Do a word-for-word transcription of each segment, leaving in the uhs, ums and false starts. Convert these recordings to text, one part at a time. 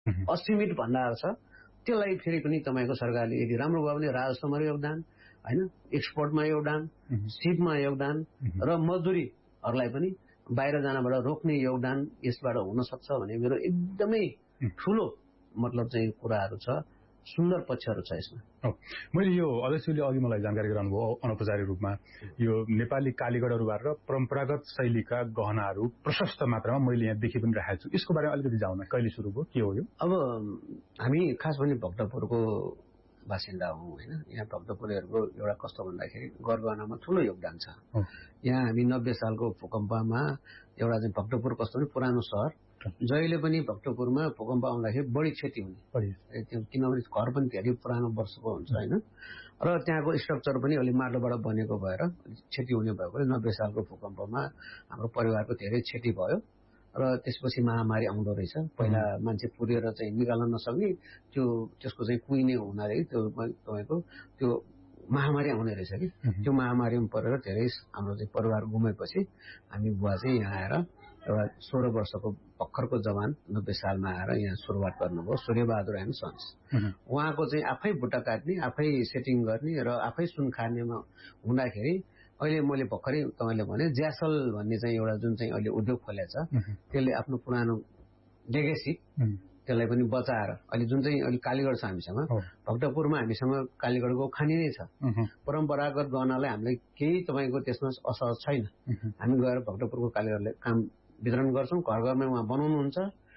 असीमित भण्डार छ। त्यसलाई फेरि पनि तपाईँको सरकारले यदि राम्रो भयो भने राजस्वमा योगदान, होइन, एक्सपोर्टमा योगदान, सिपमा योगदान र मजदुरीहरूलाई पनि बाहिर जानबाट रोक्ने योगदान यसबाट हुन सक्छ भने मेरो एकदमै ठुलो मतलब चाहिँ कुराहरू छ, सुन्दर पक्षहरू छ यसमा। मैले यो अध्यक्षले अघि मलाई जानकारी गराउनुभयो अनौपचारिक रूपमा यो नेपाली कालीगढहरूबाट र परम्परागत शैलीका गहनाहरू प्रशस्त मात्रामा मैले यहाँ देखि पनि राखेको छु। यसको बारेमा अलिकति जाउँ न, कहिले सुरु भयो, के हो यो? अब हामी खास पनि भक्तपुरको बासिन्दा हौँ, होइन। यहाँ भक्तपुरेहरूको एउटा कस्तो भन्दाखेरि गरगहनामा ठुलो योगदान छ। यहाँ हामी नब्बे सालको भूकम्पमा एउटा चाहिँ भक्तपुर कस्तो पनि पुरानो सहर, जहिले पनि भक्तपुरमा भूकम्प आउँदाखेरि बढी क्षति हुने, किनभने घर पनि धेरै पुरानो वर्षको हुन्छ, होइन। र त्यहाँको स्ट्रक्चर पनि अलिक माटोबाट बनेको भएर क्षति हुने भएकोले नब्बे सालको भूकम्पमा हाम्रो परिवारको धेरै क्षति भयो र त्यसपछि महामारी आउँदो रहेछ। पहिला मान्छे पुरेर चाहिँ निकाल्न नसक्ने त्यो त्यसको चाहिँ कुहिने हुनाले त्यो तपाईँको त्यो महामारी आउने रहेछ कि त्यो महामारीमा परेर धेरै हाम्रो चाहिँ परिवार गुमेपछि हामी बुवा चाहिँ यहाँ आएर एउटा सोह्र वर्षको भर्खरको जवान नब्बे सालमा आएर यहाँ सुरुवात गर्नुभयो, सूर्यबहादुर एम सन्स। उहाँको चाहिँ आफै बुट्टा काट्ने, आफै सेटिङ गर्ने र आफै सुन खानेमा हुँदाखेरि अहिले मैले भर्खरै तपाईँले भने ज्यासल भन्ने चाहिँ एउटा जुन चाहिँ अहिले उद्योग खोलेको छ, त्यसले आफ्नो पुरानो लेगेसी त्यसलाई पनि बचाएर अहिले जुन चाहिँ अहिले कालीगढ छ हामीसँग, भक्तपुरमा हामीसँग कालीगढको खानी नै छ। परम्परागत गहनालाई हामीलाई केही तपाईँको त्यसमा असहज छैन। हामी गएर भक्तपुरको कालीगढले काम वितरण गर्छौँ, घर घरमा उहाँ बनाउनुहुन्छ,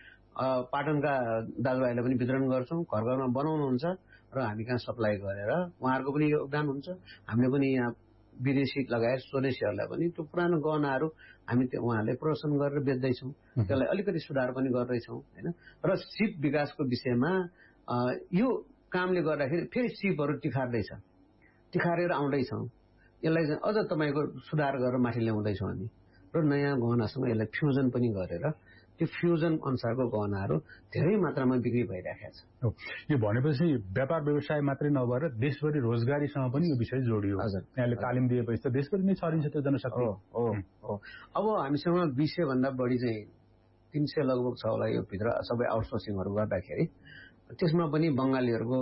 पाटनका दाजुभाइलाई पनि वितरण गर्छौँ, घर घरमा बनाउनुहुन्छ र हामी कहाँ सप्लाई गरेर उहाँहरूको पनि योगदान हुन्छ। हामीले पनि यहाँ विदेशी लगायत स्वदेशीहरूलाई पनि त्यो पुरानो गहनाहरू हामी त्यो उहाँहरूले प्रदर्शन गरेर बेच्दैछौँ, त्यसलाई अलिकति सुधार पनि गर्दैछौँ, होइन। र सिप विकासको विषयमा यो कामले गर्दाखेरि फेरि सिपहरू तिखार्दैछ, तिखारेर आउँदैछौँ, यसलाई चाहिँ अझ तपाईँको सुधार गरेर माथि ल्याउँदैछौँ हामी र नयाँ गहनासँग यसलाई फ्युजन पनि गरेर त्यो फ्युजन अनुसारको गहनाहरू धेरै मात्रामा बिक्री भइरहेको छ। यो भनेपछि व्यापार व्यवसाय मात्रै नभएर देशभरि रोजगारीसँग पनि यो विषय जोडियो। यहाँले तालिम दिएपछि त देशभरि नै छरिन्छ त्यो जनशक्ति। हो हो अब हामीसँग दुई सय भन्दा बढी चाहिँ तीन सय लगभग छ होला यो भित्र सबै आउटसोर्सिङहरू गर्दाखेरि। त्यसमा पनि बङ्गालीहरूको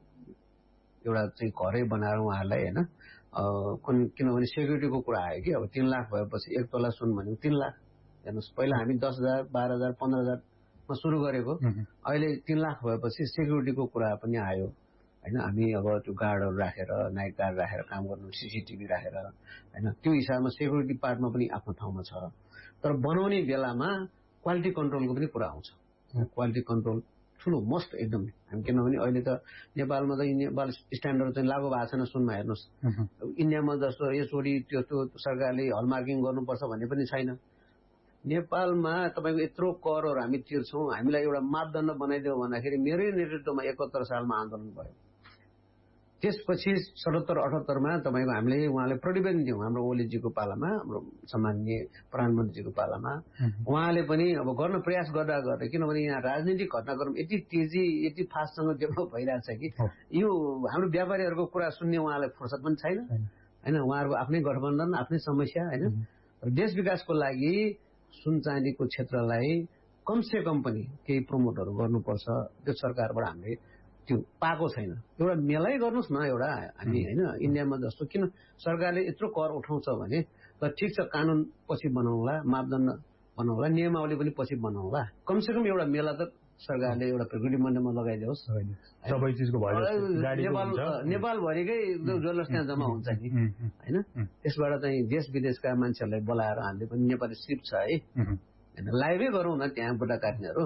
एउटा चाहिँ घरै बनाएर उहाँहरूलाई, होइन, किनभने सेक्युरिटीको कुरा आयो कि अब तीन लाख भएपछि एक तोला सुन भनेको तीन लाख हेर्नुहोस्। पहिला हामी दस हजार बाह्र हजार पन्ध्र हजारमा सुरु गरेको, अहिले तीन लाख भएपछि सेक्युरिटीको कुरा पनि आयो, होइन। हामी अब त्यो गार्डहरू राखेर, नाइट गार्ड राखेर काम गर्नु, सिसिटिभी राखेर, होइन, त्यो हिसाबमा सेक्युरिटी पार्टमा पनि आफ्नो ठाउँमा छ। तर बनाउने बेलामा क्वालिटी कन्ट्रोलको पनि कुरा आउँछ। क्वालिटी कन्ट्रोल ठुलो मस्ट एकदम हामी, किनभने अहिले त नेपालमा त नेपाल स्ट्यान्डर्ड चाहिँ लागू भएको छैन सुनमा। हेर्नुहोस्, इन्डियामा जस्तो यसरी त्यो सरकारले हलमार्किङ गर्नुपर्छ भन्ने पनि छैन। नेपालमा तपाईँको यत्रो करहरू हामी तिर्छौँ, हामीलाई एउटा मापदण्ड बनाइदियो भन्दाखेरि मेरै नेतृत्वमा एकहत्तर सालमा आन्दोलन भयो। त्यसपछि सतहत्तर अठहत्तरमा तपाईँको हामीले उहाँले प्रतिवेदन दियौँ हाम्रो ओलीजीको पालामा, हाम्रो सम्माननीय प्रधानमन्त्रीजीको पालामा। उहाँले पनि अब गर्न प्रयास गर्दा गर्दै, किनभने यहाँ राजनीतिक घटनाक्रम यति तेजी यति फास्टसँग डेभलप भइरहेको छ कि यो हाम्रो व्यापारीहरूको कुरा सुन्ने उहाँलाई फुर्सद पनि छैन, होइन। उहाँहरूको आफ्नै गठबन्धन, आफ्नै समस्या, होइन। देश विकासको लागि सुन चाँदीको क्षेत्रलाई कमसे कम पनि केही प्रमोटहरू गर्नुपर्छ। त्यो सरकारबाट हामीले त्यो पाएको छैन। एउटा मेलै गर्नुहोस् न एउटा हामी, होइन। इन्डियामा जस्तो किन सरकारले यत्रो कर उठाउँछ भने त ठिक छ, कानुन पछि बनाउँला, मापदण्ड बनाउँला, नियमावली पनि पछि बनाउँला, कमसे कम एउटा मेला त सरकारले एउटा प्रकृति मण्डलमा लगाइदियोस्। सबै चिजको नेपाल नेपालभरिकै जसले त्यहाँ जम्मा हुन्छ नि, होइन। त्यसबाट चाहिँ देश विदेशका मान्छेहरूलाई बोलाएर हामीले पनि नेपाली सिप छ है, लाइभै गरौँ न त्यहाँ बुट्टा काट्नेहरू।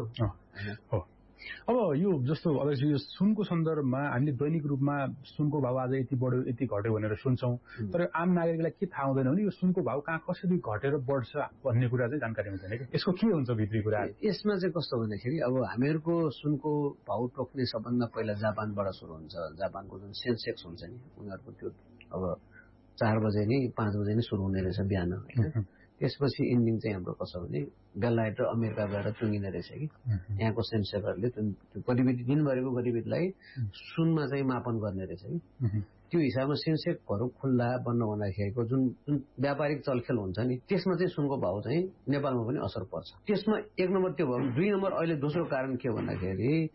अब यो जस्तो अब यो सुनको सन्दर्भमा हामीले दैनिक रूपमा सुनको भाव आज यति बढ्यो यति घट्यो भनेर सुन्छौँ, तर आम नागरिकलाई के थाहा हुँदैन भने यो सुनको भाव कहाँ कसरी घटेर बढ्छ भन्ने कुरा चाहिँ जानकारी हुँदैन कि यसको के हुन्छ भित्री कुरा। यसमा चाहिँ कस्तो भन्दाखेरि अब हामीहरूको सुनको भाव टोक्ने सबभन्दा पहिला जापानबाट सुरु हुन्छ। जापानको जुन सेन्सेक्स हुन्छ नि, उनीहरूको त्यो अब चार बजे नि पाँच बजे नै सुरु हुने रहेछ बिहान, होइन। त्यसपछि इन्डिङ चाहिँ हाम्रो कसो भने बेलायत र अमेरिका गएर चुङ्गिने रहेछ कि यहाँको सेन्सरहरूले त्यो गतिविधि दिनभरिको गतिविधिलाई सुनमा चाहिँ मापन गर्ने रहेछ कि त्यो हिसाबमा सेन्सेक्सहरू खुल्ला बन्न भन्दाखेरिको जुन जुन व्यापारिक चलखेल हुन्छ नि त्यसमा चाहिँ सुनको भाउ चाहिँ नेपालमा पनि असर पर्छ। त्यसमा एक नम्बर त्यो भयो। दुई नम्बर अहिले दोस्रो कारण के भन्दाखेरि